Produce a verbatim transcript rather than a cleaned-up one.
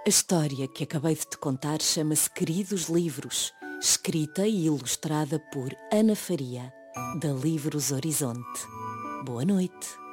história que acabei de te contar chama-se Queridos Livros, escrita e ilustrada por Ana Faria, da Livros Horizonte. Boa noite.